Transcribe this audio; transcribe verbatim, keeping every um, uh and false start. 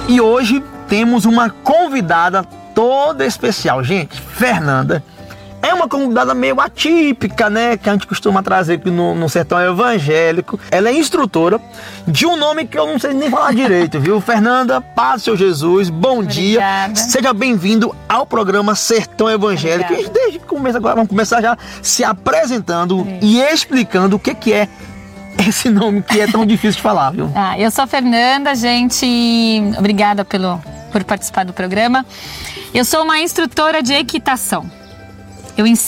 E hoje temos uma convidada toda especial. Gente, Fernanda é uma convidada meio atípica, né? Que a gente costuma trazer aqui no, no Sertão Evangélico. Ela é instrutora de um nome que eu não sei nem falar direito, viu? Fernanda, paz, seu Jesus, bom Obrigada. dia. Seja bem-vindo ao programa Sertão Evangélico. Obrigada. E desde que começa agora, vamos começar já se apresentando Sim. e explicando o que, que é esse nome que é tão difícil de falar, viu? Ah, eu sou a Fernanda, gente. Obrigada pelo, por participar do programa. Eu sou uma instrutora de equitação. Eu ensino